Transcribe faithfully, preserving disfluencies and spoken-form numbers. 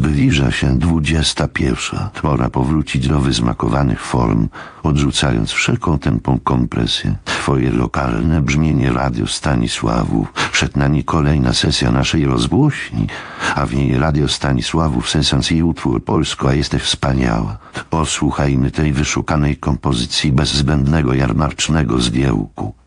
Zbliża się dwudziesta pierwsza. Pora powrócić do wyzmakowanych form, odrzucając wszelką tępą kompresję. Twoje lokalne brzmienie Radio Stanisławów. Przed nami kolejna sesja naszej rozgłośni, a w niej Radio Stanisławów sensacyjny utwór Polsko, a jesteś wspaniała. Posłuchajmy tej wyszukanej kompozycji bez zbędnego jarmarcznego zgiełku.